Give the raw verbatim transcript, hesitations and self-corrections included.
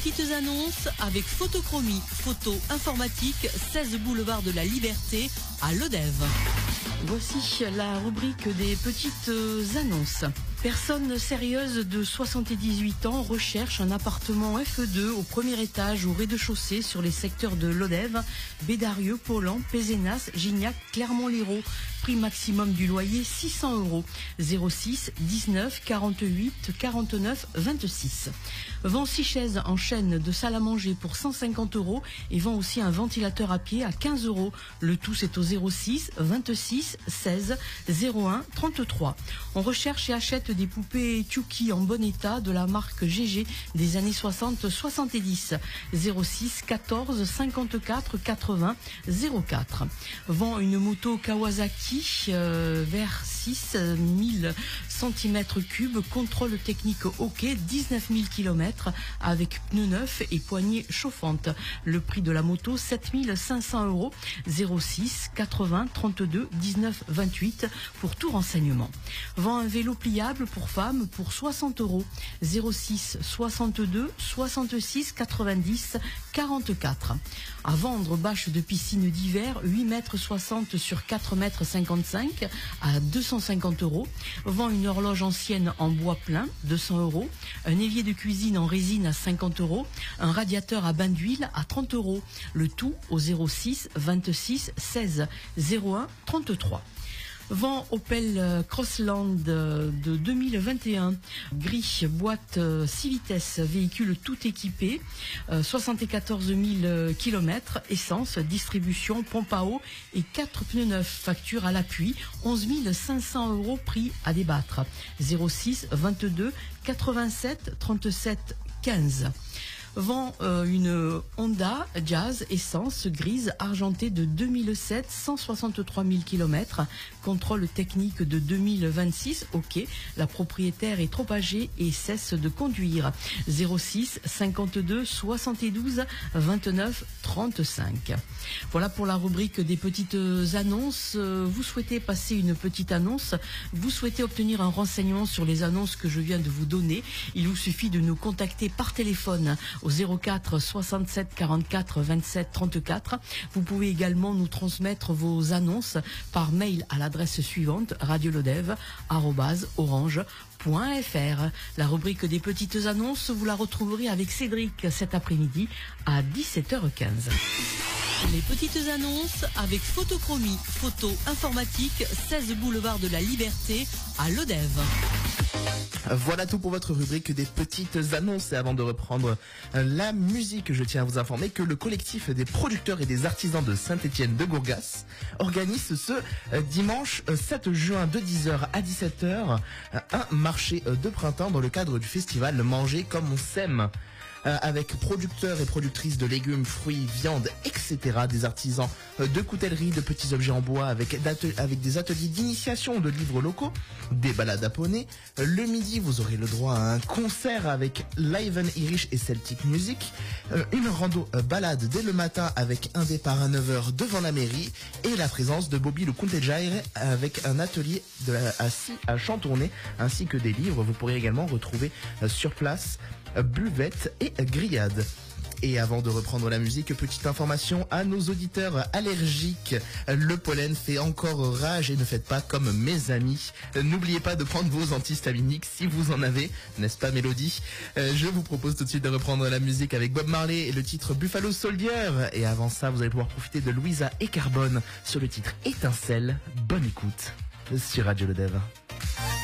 petites annonces avec Photochromie, photo informatique, seize boulevard de la Liberté à Lodève. Voici la rubrique des petites annonces. Personne sérieuse de soixante-dix-huit ans recherche un appartement F E deux au premier étage au rez-de-chaussée sur les secteurs de Lodève, Bédarieux, Paulan, Pézenas, Gignac, Clermont-Lérault. Prix maximum du loyer six cents euros. zéro six dix-neuf quarante-huit quarante-neuf vingt-six. Vend six chaises en chêne de salle à manger pour cent cinquante euros et vend aussi un ventilateur à pied à quinze euros. Le tout c'est au zéro six vingt-six seize zéro un trente-trois. On recherche et achète des poupées Chucky en bon état de la marque G G des années soixante soixante-dix. zéro six quatorze cinquante-quatre quatre-vingts zéro quatre. Vend une moto Kawasaki euh, vers six mille centimètres cubes, contrôle technique OK, dix-neuf mille kilomètres avec pneus neufs et poignées chauffantes. Le prix de la moto sept mille cinq cents euros. zéro six quatre-vingts trente-deux dix-neuf vingt-huit pour tout renseignement. Vend un vélo pliable pour femmes pour soixante euros. zéro six soixante-deux soixante-six quatre-vingt-dix quarante-quatre. À vendre bâche de piscine d'hiver huit mètres soixante sur quatre mètres cinquante-cinq à deux cent cinquante euros. Vend une horloge ancienne en bois plein deux cents euros. Un évier de cuisine en résine à cinquante euros. Un radiateur à bain d'huile à trente euros. Le tout au zéro six vingt-six seize zéro un trente-trois. Vend Opel Crossland de deux mille vingt et un, gris, boîte six vitesses, véhicule tout équipé, soixante-quatorze mille kilomètres, essence, distribution, pompe à eau et quatre pneus neufs, facture à l'appui, onze mille cinq cents euros, prix à débattre. zéro six vingt-deux quatre-vingt-sept trente-sept quinze. Vend euh, une Honda Jazz essence grise argentée de deux mille sept, cent soixante-trois mille kilomètres, contrôle technique de deux mille vingt-six, OK, la propriétaire est trop âgée et cesse de conduire. zéro six cinquante-deux soixante-douze vingt-neuf trente-cinq. Voilà pour la rubrique des petites annonces. Vous souhaitez passer une petite annonce, vous souhaitez obtenir un renseignement sur les annonces que je viens de vous donner, il vous suffit de nous contacter par téléphone au zéro quatre soixante-sept quarante-quatre vingt-sept trente-quatre. Vous pouvez également nous transmettre vos annonces par mail à l'adresse suivante radiolodève arobase orange point f r. La rubrique des petites annonces, vous la retrouverez avec Cédric cet après-midi à dix-sept heures quinze. Les petites annonces avec Photochromie, photo informatique, seize boulevard de la Liberté à Lodève. Voilà tout pour votre rubrique des petites annonces. Et avant de reprendre la musique, je tiens à vous informer que le collectif des producteurs et des artisans de Saint-Étienne de Gourgas organise ce dimanche sept juin de dix heures à dix-sept heures un marché de printemps dans le cadre du festival Manger comme on s'aime. Avec producteurs et productrices de légumes, fruits, viandes, et cetera. Des artisans de coutellerie, de petits objets en bois, avec, avec des ateliers d'initiation de livres locaux, des balades à poney. Le midi, vous aurez le droit à un concert avec Live and Irish et Celtic Music. Une rando balade dès le matin avec un départ à neuf heures devant la mairie. Et la présence de Bobby le Contejaire avec un atelier de la, assis à Chantourné, ainsi que des livres. Vous pourrez également retrouver sur place buvette et grillade. Et avant de reprendre la musique, petite information à nos auditeurs allergiques. Le pollen fait encore rage et ne faites pas comme mes amis. N'oubliez pas de prendre vos antihistaminiques si vous en avez, n'est-ce pas Mélodie? Je vous propose tout de suite de reprendre la musique avec Bob Marley et le titre Buffalo Soldier. Et avant ça, vous allez pouvoir profiter de Louisa et Carbone sur le titre Étincelle. Bonne écoute sur Radio Lodève.